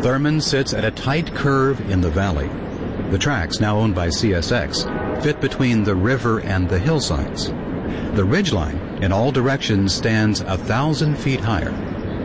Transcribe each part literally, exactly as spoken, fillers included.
Thurmond sits at a tight curve in the valley. The tracks, now owned by C S X, fit between the river and the hillsides. The ridgeline, in all directions, stands a thousand feet higher.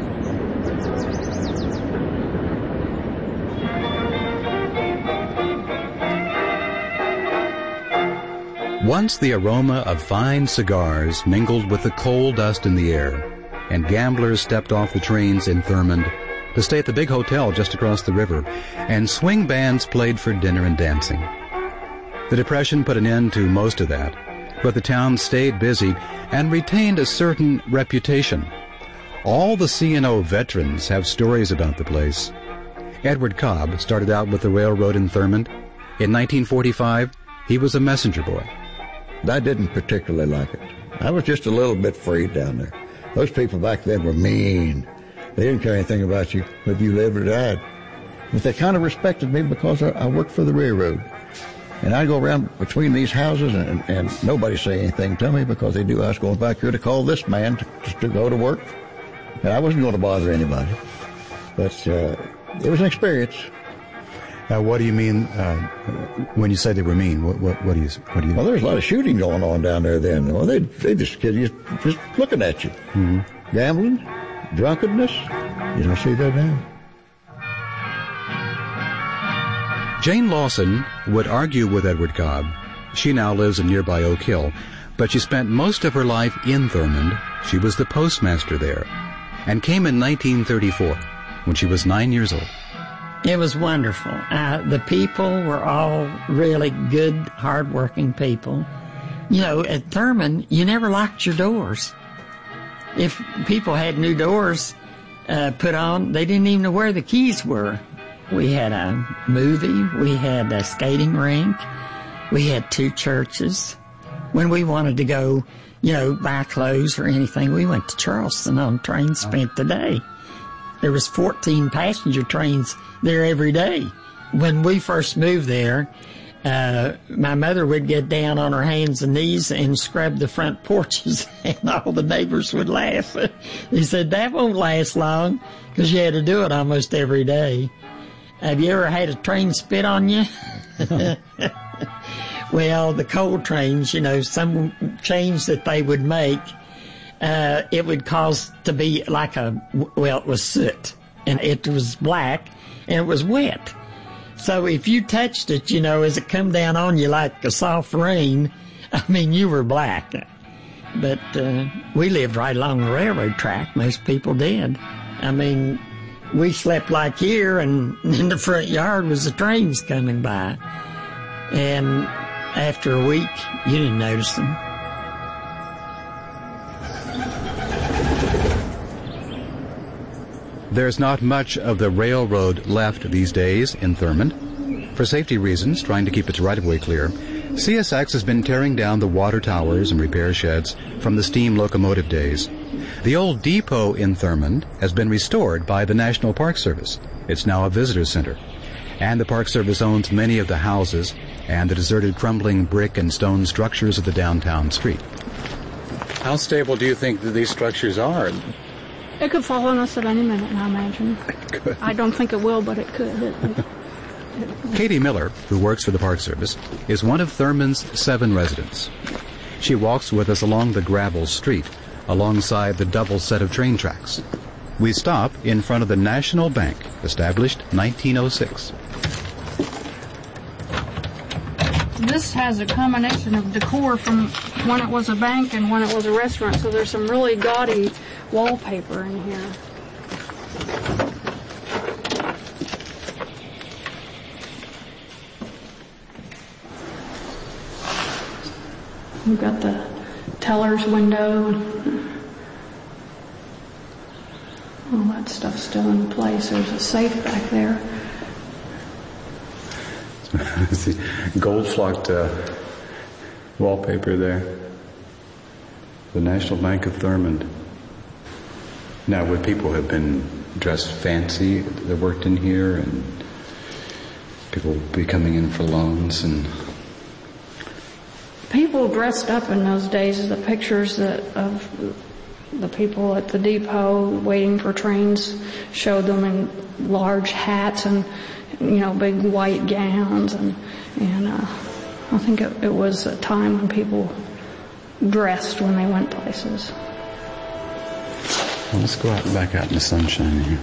Once the aroma of fine cigars mingled with the coal dust in the air, and gamblers stepped off the trains in Thurmond to stay at the big hotel just across the river, and swing bands played for dinner and dancing. The Depression put an end to most of that, but the town stayed busy and retained a certain reputation. All the C and O veterans have stories about the place. Edward Cobb started out with the railroad in Thurmond. In nineteen forty-five, he was a messenger boy. I didn't particularly like it. I was just a little bit afraid down there. Those people back then were mean. They didn't care anything about you, whether you lived or died. But they kind of respected me because I, I worked for the railroad. And I'd go around between these houses, and, and nobody say anything to me because they knew I was going back here to call this man to, to, to go to work. And I wasn't going to bother anybody. But uh, it was an experience. Now, what do you mean uh, when you say they were mean? What, what, what do you? What do you? Well, there's a lot of shooting going on down there then. Well, they they just kid you, just looking at you, mm-hmm. Gambling, drunkenness. You don't see that now. Jane Lawson would argue with Edward Cobb. She now lives in nearby Oak Hill, but she spent most of her life in Thurmond. She was the postmaster there, and came in nineteen thirty-four when she was nine years old. It was wonderful. Uh, the people were all really good, hard-working people. You know, at Thurmond, you never locked your doors. If people had new doors uh, put on, they didn't even know where the keys were. We had a movie. We had a skating rink. We had two churches. When we wanted to go, you know, buy clothes or anything, we went to Charleston on train, spent the day. There was fourteen passenger trains there every day. When we first moved there, uh, my mother would get down on her hands and knees and scrub the front porches, and all the neighbors would laugh. They said, that won't last long, because you had to do it almost every day. Have you ever had a train spit on you? Well, the coal trains, you know, some change that they would make, uh, it would cause to be like a, well, it was soot, and it was black, and it was wet. So if you touched it, you know, as it come down on you like a soft rain, I mean, you were black. But uh, we lived right along the railroad track. Most people did. I mean, we slept like here, and in the front yard was the trains coming by. And after a week, you didn't notice them. There's not much of the railroad left these days in Thurmond. For safety reasons, trying to keep its right-of-way clear, C S X has been tearing down the water towers and repair sheds from the steam locomotive days. The old depot in Thurmond has been restored by the National Park Service. It's now a visitor center. And the Park Service owns many of the houses and the deserted, crumbling brick and stone structures of the downtown street. How stable do you think that these structures are? It could fall on us at any minute, I imagine. It could. I don't think it will, but it could. It, it, Katie Miller, who works for the Park Service, is one of Thurmond's seven residents. She walks with us along the gravel street, alongside the double set of train tracks. We stop in front of the National Bank, established nineteen oh six. This has a combination of decor from when it was a bank and when it was a restaurant, so there's some really gaudy wallpaper in here. We've got the teller's window. All that stuff's still in place. There's a safe back there. Gold flocked uh, wallpaper there. The National Bank of Thurmond. Now, would people have been dressed fancy that worked in here, and people would be coming in for loans? And people dressed up in those days. The pictures that of the people at the depot waiting for trains showed them in large hats and, you know, big white gowns. And, and uh, I think it, it was a time when people dressed when they went places. Well, let's go out back out in the sunshine here.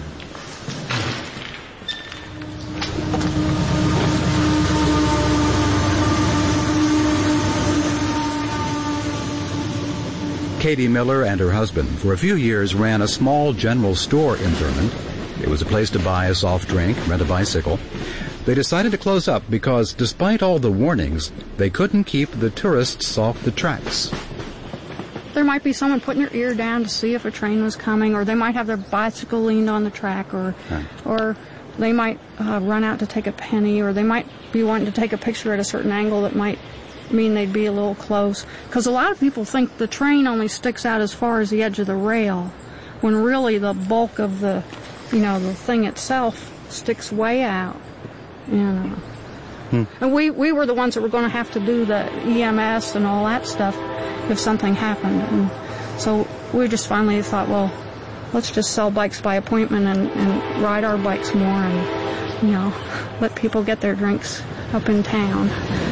Katie Miller and her husband for a few years ran a small general store in Thurmond. It was a place to buy a soft drink, rent a bicycle. They decided to close up because, despite all the warnings, they couldn't keep the tourists off the tracks. There might be someone putting their ear down to see if a train was coming, or they might have their bicycle leaned on the track, or Right. or they might uh, run out to take a penny, or they might be wanting to take a picture at a certain angle that might mean they'd be a little close. Because a lot of people think the train only sticks out as far as the edge of the rail, when really the bulk of the, you know, the thing itself sticks way out. And, uh, hmm. and we, we were the ones that were going to have to do the E M S and all that stuff if something happened. And so we just finally thought, well, let's just sell bikes by appointment and, and ride our bikes more and, you know, let people get their drinks up in town.